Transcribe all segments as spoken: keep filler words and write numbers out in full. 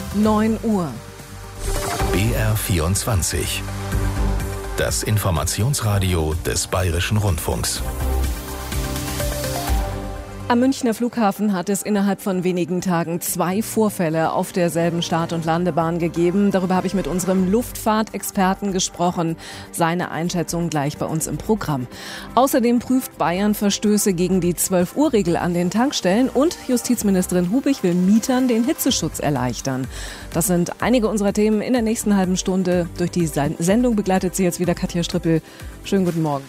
neun Uhr. B R vierundzwanzig. Das Informationsradio des Bayerischen Rundfunks. Am Münchner Flughafen hat es innerhalb von wenigen Tagen zwei Vorfälle auf derselben Start- und Landebahn gegeben. Darüber habe ich mit unserem Luftfahrtexperten gesprochen. Seine Einschätzung gleich bei uns im Programm. Außerdem prüft Bayern Verstöße gegen die zwölf-Uhr-Regel an den Tankstellen und Justizministerin Hubig will Mietern den Hitzeschutz erleichtern. Das sind einige unserer Themen in der nächsten halben Stunde. Durch die Sendung begleitet sie jetzt wieder Katja Strippel. Schönen guten Morgen.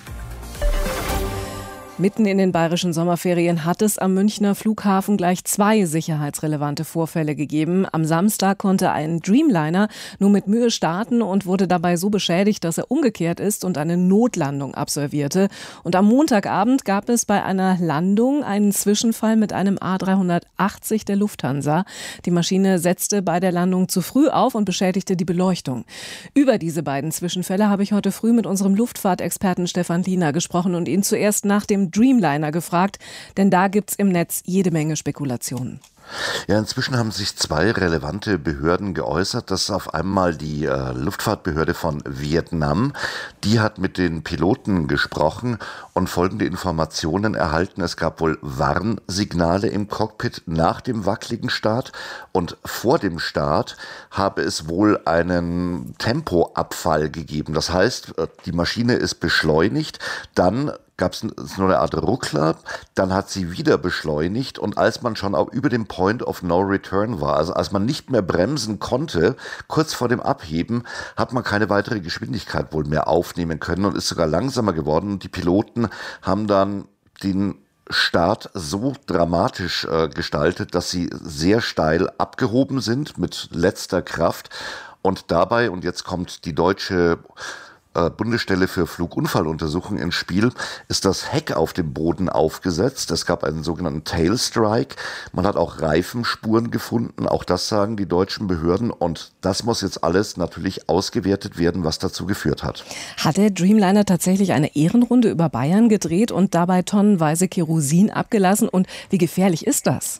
Mitten in den bayerischen Sommerferien hat es am Münchner Flughafen gleich zwei sicherheitsrelevante Vorfälle gegeben. Am Samstag konnte ein Dreamliner nur mit Mühe starten und wurde dabei so beschädigt, dass er umgekehrt ist und eine Notlandung absolvierte. Und am Montagabend gab es bei einer Landung einen Zwischenfall mit einem A dreihundertachtzig der Lufthansa. Die Maschine setzte bei der Landung zu früh auf und beschädigte die Beleuchtung. Über diese beiden Zwischenfälle habe ich heute früh mit unserem Luftfahrtexperten Stefan Liener gesprochen und ihn zuerst nach dem Dreamliner gefragt, denn da gibt's im Netz jede Menge Spekulationen. Ja, inzwischen haben sich zwei relevante Behörden geäußert. Das ist auf einmal die äh, Luftfahrtbehörde von Vietnam. Die hat mit den Piloten gesprochen und folgende Informationen erhalten. Es gab wohl Warnsignale im Cockpit nach dem wackeligen Start und vor dem Start habe es wohl einen Tempoabfall gegeben. Das heißt, die Maschine ist beschleunigt, dann gab es nur eine Art Ruckler, dann hat sie wieder beschleunigt und als man schon auch über dem Point of No Return war, also als man nicht mehr bremsen konnte, kurz vor dem Abheben, hat man keine weitere Geschwindigkeit wohl mehr aufnehmen können und ist sogar langsamer geworden und die Piloten haben dann den Start so dramatisch äh, gestaltet, dass sie sehr steil abgehoben sind mit letzter Kraft und dabei, und jetzt kommt die deutsche Bundesstelle für Flugunfalluntersuchung ins Spiel, ist das Heck auf dem Boden aufgesetzt. Es gab einen sogenannten Tailstrike. Man hat auch Reifenspuren gefunden. Auch das sagen die deutschen Behörden. Und das muss jetzt alles natürlich ausgewertet werden, was dazu geführt hat. Hat der Dreamliner tatsächlich eine Ehrenrunde über Bayern gedreht und dabei tonnenweise Kerosin abgelassen? Und wie gefährlich ist das?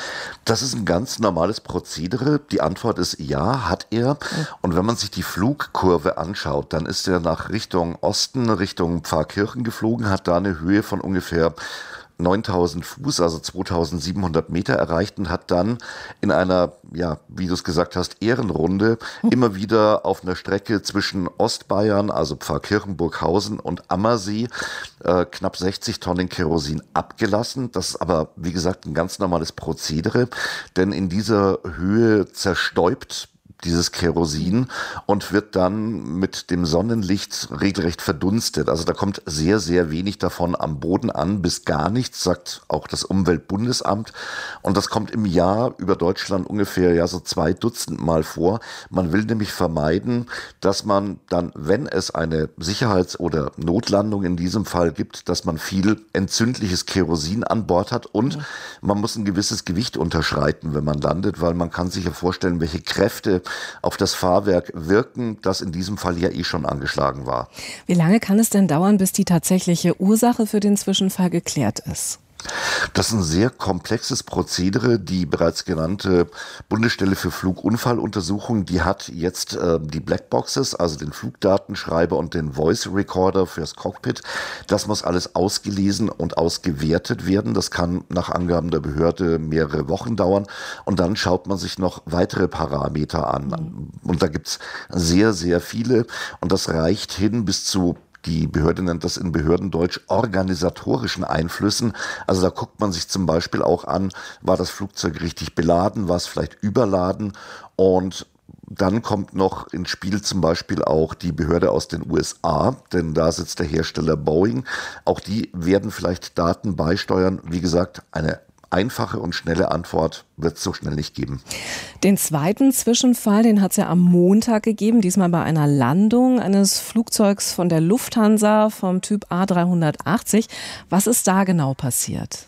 Das ist ein ganz normales Prozedere. Die Antwort ist ja, hat er. Und wenn man sich die Flugkurve anschaut, dann ist er nach Richtung Osten, Richtung Pfarrkirchen geflogen, hat da eine Höhe von ungefähr neuntausend Fuß, also zweitausendsiebenhundert Meter erreicht und hat dann in einer, ja, wie du es gesagt hast, Ehrenrunde immer wieder auf einer Strecke zwischen Ostbayern, also Pfarrkirchen, Burghausen und Ammersee äh, knapp sechzig Tonnen Kerosin abgelassen. Das ist aber, wie gesagt, ein ganz normales Prozedere, denn in dieser Höhe zerstäubt dieses Kerosin und wird dann mit dem Sonnenlicht regelrecht verdunstet. Also da kommt sehr, sehr wenig davon am Boden an, bis gar nichts, sagt auch das Umweltbundesamt. Und das kommt im Jahr über Deutschland ungefähr ja so zwei Dutzend Mal vor. Man will nämlich vermeiden, dass man dann, wenn es eine Sicherheits- oder Notlandung in diesem Fall gibt, dass man viel entzündliches Kerosin an Bord hat und man muss ein gewisses Gewicht unterschreiten, wenn man landet, weil man kann sich ja vorstellen, welche Kräfte auf das Fahrwerk wirken, das in diesem Fall ja eh schon angeschlagen war. Wie lange kann es denn dauern, bis die tatsächliche Ursache für den Zwischenfall geklärt ist? Das ist ein sehr komplexes Prozedere. Die bereits genannte Bundesstelle für Flugunfalluntersuchung, die hat jetzt äh, die Blackboxes, also den Flugdatenschreiber und den Voice Recorder fürs Cockpit. Das muss alles ausgelesen und ausgewertet werden. Das kann nach Angaben der Behörde mehrere Wochen dauern. Und dann schaut man sich noch weitere Parameter an. Mhm. Und da gibt's sehr, sehr viele. Und das reicht hin bis zu, die Behörde nennt das in Behördendeutsch, organisatorischen Einflüssen. Also da guckt man sich zum Beispiel auch an, war das Flugzeug richtig beladen, war es vielleicht überladen, und dann kommt noch ins Spiel zum Beispiel auch die Behörde aus den U S A, denn da sitzt der Hersteller Boeing. Auch die werden vielleicht Daten beisteuern. Wie gesagt, eine einfache und schnelle Antwort wird es so schnell nicht geben. Den zweiten Zwischenfall, den hat es ja am Montag gegeben, diesmal bei einer Landung eines Flugzeugs von der Lufthansa vom Typ A dreihundertachtzig. Was ist da genau passiert?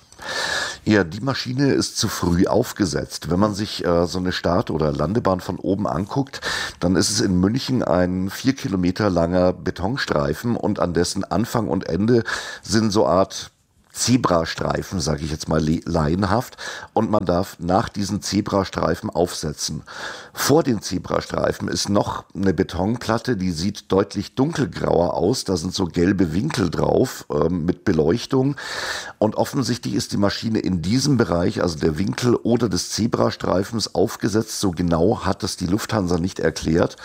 Ja, die Maschine ist zu früh aufgesetzt. Wenn man sich äh, so eine Start- oder Landebahn von oben anguckt, dann ist es in München ein vier Kilometer langer Betonstreifen und an dessen Anfang und Ende sind so Art Zebrastreifen, sage ich jetzt mal laienhaft, und man darf nach diesen Zebrastreifen aufsetzen. Vor den Zebrastreifen ist noch eine Betonplatte, die sieht deutlich dunkelgrauer aus, da sind so gelbe Winkel drauf äh, mit Beleuchtung, und offensichtlich ist die Maschine in diesem Bereich, also der Winkel oder des Zebrastreifens, aufgesetzt. So genau hat es die Lufthansa nicht erklärt.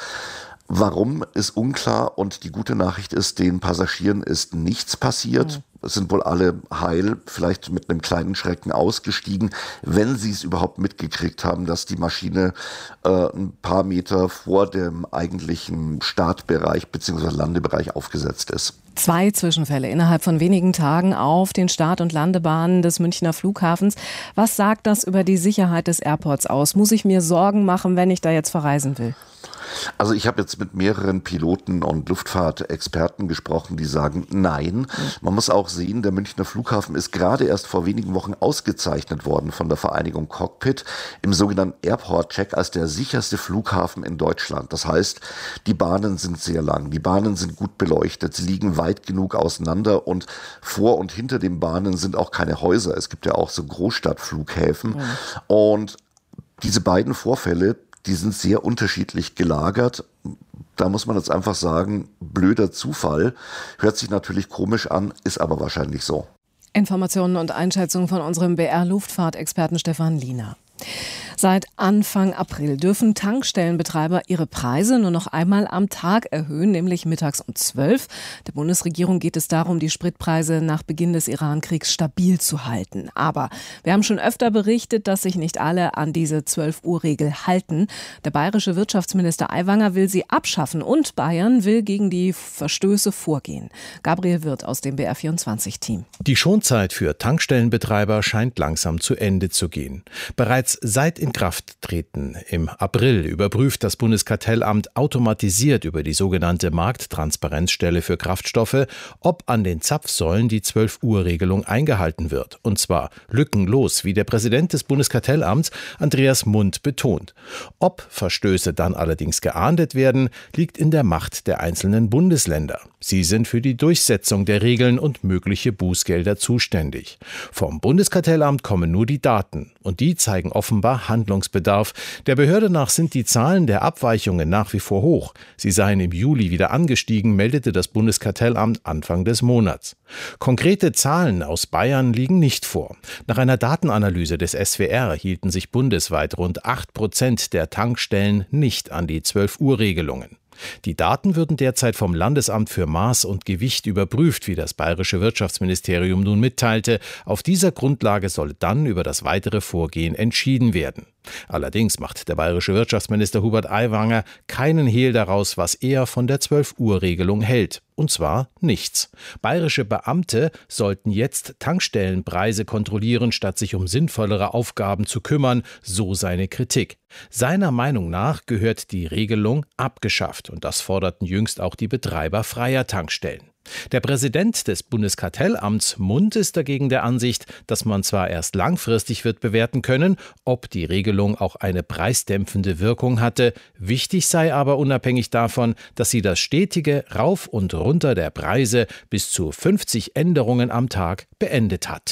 Warum, ist unklar, und die gute Nachricht ist, den Passagieren ist nichts passiert. Mhm. Es sind wohl alle heil, vielleicht mit einem kleinen Schrecken ausgestiegen, wenn sie es überhaupt mitgekriegt haben, dass die Maschine äh, ein paar Meter vor dem eigentlichen Startbereich bzw. Landebereich aufgesetzt ist. Zwei Zwischenfälle innerhalb von wenigen Tagen auf den Start- und Landebahnen des Münchner Flughafens. Was sagt das über die Sicherheit des Airports aus? Muss ich mir Sorgen machen, wenn ich da jetzt verreisen will? Also ich habe jetzt mit mehreren Piloten und Luftfahrtexperten gesprochen, die sagen, nein. Man muss auch sehen, der Münchner Flughafen ist gerade erst vor wenigen Wochen ausgezeichnet worden von der Vereinigung Cockpit im sogenannten Airport-Check als der sicherste Flughafen in Deutschland. Das heißt, die Bahnen sind sehr lang, die Bahnen sind gut beleuchtet, sie liegen weit genug auseinander, und vor und hinter den Bahnen sind auch keine Häuser. Es gibt ja auch so Großstadtflughäfen. Mhm. Und diese beiden Vorfälle, die sind sehr unterschiedlich gelagert. Da muss man jetzt einfach sagen, blöder Zufall. Hört sich natürlich komisch an, ist aber wahrscheinlich so. Informationen und Einschätzungen von unserem B R-Luftfahrtexperten Stefan Liener. Seit Anfang April dürfen Tankstellenbetreiber ihre Preise nur noch einmal am Tag erhöhen, nämlich mittags um zwölf. Der Bundesregierung geht es darum, die Spritpreise nach Beginn des Iran-Kriegs stabil zu halten. Aber wir haben schon öfter berichtet, dass sich nicht alle an diese zwölf-Uhr-Regel halten. Der bayerische Wirtschaftsminister Aiwanger will sie abschaffen, und Bayern will gegen die Verstöße vorgehen. Gabriel Wirth aus dem B R vierundzwanzig-Team. Die Schonzeit für Tankstellenbetreiber scheint langsam zu Ende zu gehen. Bereits seit Inkrafttreten im April überprüft das Bundeskartellamt automatisiert über die sogenannte Markttransparenzstelle für Kraftstoffe, ob an den Zapfsäulen die zwölf-Uhr-Regelung eingehalten wird. Und zwar lückenlos, wie der Präsident des Bundeskartellamts Andreas Mund betont. Ob Verstöße dann allerdings geahndet werden, liegt in der Macht der einzelnen Bundesländer. Sie sind für die Durchsetzung der Regeln und mögliche Bußgelder zuständig. Vom Bundeskartellamt kommen nur die Daten, und die zeigen offenbar Handlungsbedarf. Der Behörde nach sind die Zahlen der Abweichungen nach wie vor hoch. Sie seien im Juli wieder angestiegen, meldete das Bundeskartellamt Anfang des Monats. Konkrete Zahlen aus Bayern liegen nicht vor. Nach einer Datenanalyse des S W R hielten sich bundesweit rund acht Prozent der Tankstellen nicht an die zwölf-Uhr-Regelungen. Die Daten würden derzeit vom Landesamt für Maß und Gewicht überprüft, wie das bayerische Wirtschaftsministerium nun mitteilte. Auf dieser Grundlage soll dann über das weitere Vorgehen entschieden werden. Allerdings macht der bayerische Wirtschaftsminister Hubert Aiwanger keinen Hehl daraus, was er von der zwölf-Uhr-Regelung hält. Und zwar nichts. Bayerische Beamte sollten jetzt Tankstellenpreise kontrollieren, statt sich um sinnvollere Aufgaben zu kümmern, so seine Kritik. Seiner Meinung nach gehört die Regelung abgeschafft, und das forderten jüngst auch die Betreiber freier Tankstellen. Der Präsident des Bundeskartellamts Mund ist dagegen der Ansicht, dass man zwar erst langfristig wird bewerten können, ob die Regelung auch eine preisdämpfende Wirkung hatte. Wichtig sei aber unabhängig davon, dass sie das stetige Rauf und Runter der Preise bis zu fünfzig Änderungen am Tag beendet hat.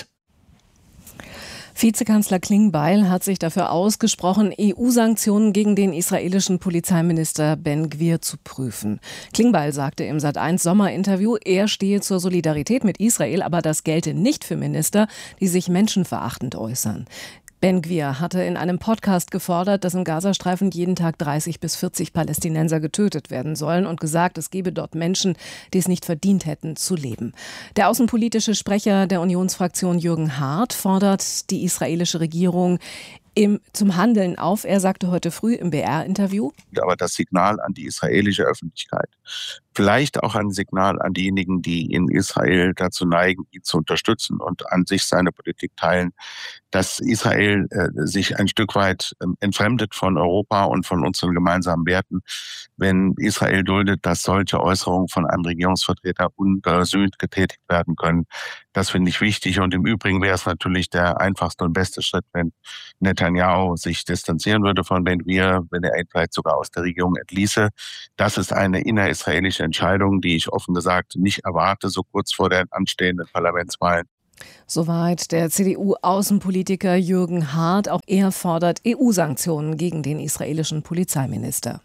Vizekanzler Klingbeil hat sich dafür ausgesprochen, E U-Sanktionen gegen den israelischen Polizeiminister Ben Gvir zu prüfen. Klingbeil sagte im Sat eins Sommerinterview, er stehe zur Solidarität mit Israel, aber das gelte nicht für Minister, die sich menschenverachtend äußern. Ben Gvir hatte in einem Podcast gefordert, dass im Gazastreifen jeden Tag dreißig bis vierzig Palästinenser getötet werden sollen, und gesagt, es gebe dort Menschen, die es nicht verdient hätten, zu leben. Der außenpolitische Sprecher der Unionsfraktion Jürgen Hart fordert die israelische Regierung Im, zum Handeln auf. Er sagte heute früh im B R-Interview: Aber das Signal an die israelische Öffentlichkeit, vielleicht auch ein Signal an diejenigen, die in Israel dazu neigen, ihn zu unterstützen und an sich seine Politik teilen, dass Israel äh, sich ein Stück weit äh, entfremdet von Europa und von unseren gemeinsamen Werten, wenn Israel duldet, dass solche Äußerungen von einem Regierungsvertreter ungesühnt getätigt werden können. Das finde ich wichtig, und im Übrigen wäre es natürlich der einfachste und beste Schritt, wenn Netanyahu sich distanzieren würde von Ben Gvir, wenn er ihn vielleicht sogar aus der Regierung entließe. Das ist eine innerisraelische Entscheidung, die ich offen gesagt nicht erwarte, so kurz vor den anstehenden Parlamentswahlen. Soweit der C D U-Außenpolitiker Jürgen Hart. Auch er fordert E U-Sanktionen gegen den israelischen Polizeiminister.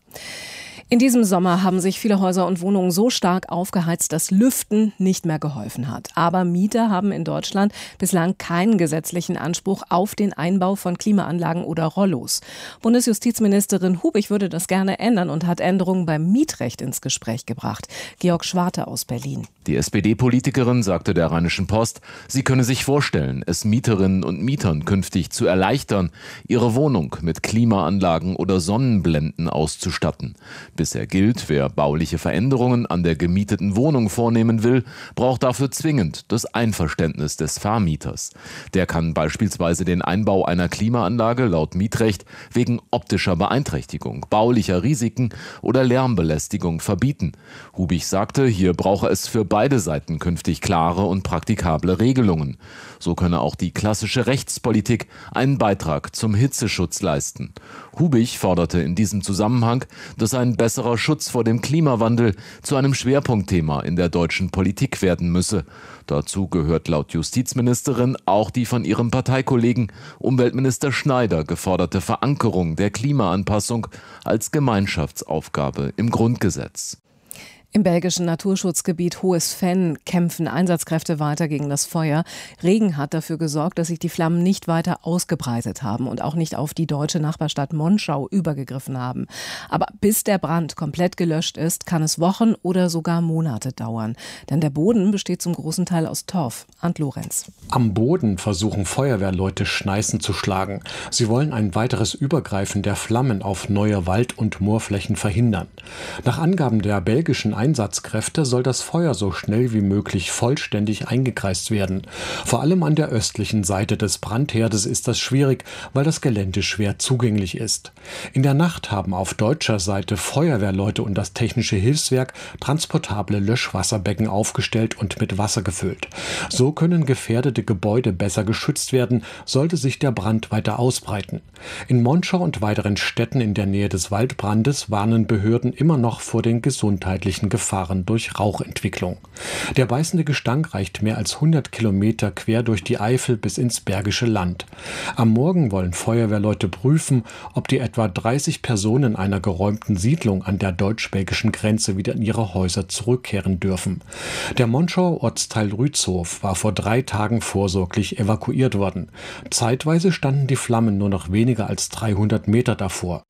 In diesem Sommer haben sich viele Häuser und Wohnungen so stark aufgeheizt, dass Lüften nicht mehr geholfen hat. Aber Mieter haben in Deutschland bislang keinen gesetzlichen Anspruch auf den Einbau von Klimaanlagen oder Rollos. Bundesjustizministerin Hubich würde das gerne ändern und hat Änderungen beim Mietrecht ins Gespräch gebracht. Georg Schwarte aus Berlin. Die S P D-Politikerin sagte der Rheinischen Post, sie könne sich vorstellen, es Mieterinnen und Mietern künftig zu erleichtern, ihre Wohnung mit Klimaanlagen oder Sonnenblenden auszustatten. Bisher gilt, wer bauliche Veränderungen an der gemieteten Wohnung vornehmen will, braucht dafür zwingend das Einverständnis des Vermieters. Der kann beispielsweise den Einbau einer Klimaanlage laut Mietrecht wegen optischer Beeinträchtigung, baulicher Risiken oder Lärmbelästigung verbieten. Hubich sagte, hier brauche es für beide Seiten künftig klare und praktikable Regelungen. So könne auch die klassische Rechtspolitik einen Beitrag zum Hitzeschutz leisten. Hubich forderte in diesem Zusammenhang, dass ein besserer Schutz vor dem Klimawandel zu einem Schwerpunktthema in der deutschen Politik werden müsse. Dazu gehört laut Justizministerin auch die von ihrem Parteikollegen Umweltminister Schneider geforderte Verankerung der Klimaanpassung als Gemeinschaftsaufgabe im Grundgesetz. Im belgischen Naturschutzgebiet Hohes Venn kämpfen Einsatzkräfte weiter gegen das Feuer. Regen hat dafür gesorgt, dass sich die Flammen nicht weiter ausgebreitet haben und auch nicht auf die deutsche Nachbarstadt Monschau übergegriffen haben. Aber bis der Brand komplett gelöscht ist, kann es Wochen oder sogar Monate dauern. Denn der Boden besteht zum großen Teil aus Torf. Arndt Lorenz. Am Boden versuchen Feuerwehrleute Schneisen zu schlagen. Sie wollen ein weiteres Übergreifen der Flammen auf neue Wald- und Moorflächen verhindern. Nach Angaben der belgischen Einsatzkräfte soll das Feuer so schnell wie möglich vollständig eingekreist werden. Vor allem an der östlichen Seite des Brandherdes ist das schwierig, weil das Gelände schwer zugänglich ist. In der Nacht haben auf deutscher Seite Feuerwehrleute und das Technische Hilfswerk transportable Löschwasserbecken aufgestellt und mit Wasser gefüllt. So können gefährdete Gebäude besser geschützt werden, sollte sich der Brand weiter ausbreiten. In Monschau und weiteren Städten in der Nähe des Waldbrandes warnen Behörden immer noch vor den gesundheitlichen Gefahren durch Rauchentwicklung. Der beißende Gestank reicht mehr als hundert Kilometer quer durch die Eifel bis ins Bergische Land. Am Morgen wollen Feuerwehrleute prüfen, ob die etwa dreißig Personen einer geräumten Siedlung an der deutsch-belgischen Grenze wieder in ihre Häuser zurückkehren dürfen. Der Monschauer Ortsteil Rützhof war vor drei Tagen vorsorglich evakuiert worden. Zeitweise standen die Flammen nur noch weniger als dreihundert Meter davor.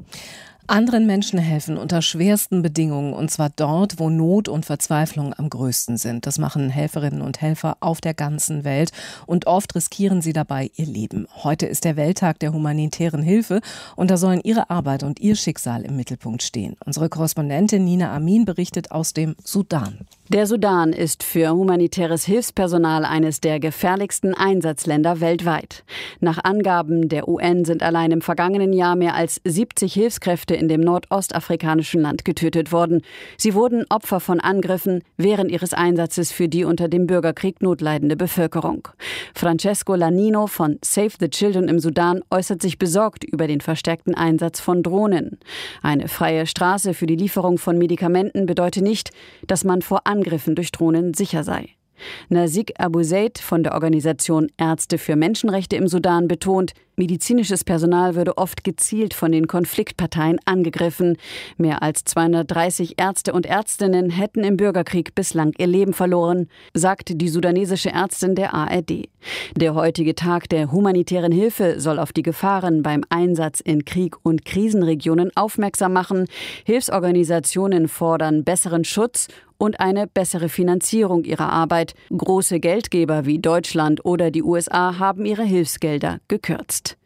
Anderen Menschen helfen unter schwersten Bedingungen, und zwar dort, wo Not und Verzweiflung am größten sind. Das machen Helferinnen und Helfer auf der ganzen Welt und oft riskieren sie dabei ihr Leben. Heute ist der Welttag der humanitären Hilfe und da sollen ihre Arbeit und ihr Schicksal im Mittelpunkt stehen. Unsere Korrespondentin Nina Amin berichtet aus dem Sudan. Der Sudan ist für humanitäres Hilfspersonal eines der gefährlichsten Einsatzländer weltweit. Nach Angaben der U N sind allein im vergangenen Jahr mehr als siebzig Hilfskräfte in dem nordostafrikanischen Land getötet worden. Sie wurden Opfer von Angriffen während ihres Einsatzes für die unter dem Bürgerkrieg notleidende Bevölkerung. Francesco Lanino von Save the Children im Sudan äußert sich besorgt über den verstärkten Einsatz von Drohnen. Eine freie Straße für die Lieferung von Medikamenten bedeutet nicht, dass man vor Angriffen durch Drohnen sicher sei. Nazik Abu Zaid von der Organisation Ärzte für Menschenrechte im Sudan betont, medizinisches Personal würde oft gezielt von den Konfliktparteien angegriffen. Mehr als zweihundertdreißig Ärzte und Ärztinnen hätten im Bürgerkrieg bislang ihr Leben verloren, sagt die sudanesische Ärztin der A R D. Der heutige Tag der humanitären Hilfe soll auf die Gefahren beim Einsatz in Krieg- und Krisenregionen aufmerksam machen. Hilfsorganisationen fordern besseren Schutz und eine bessere Finanzierung ihrer Arbeit. Große Geldgeber wie Deutschland oder die U S A haben ihre Hilfsgelder gekürzt.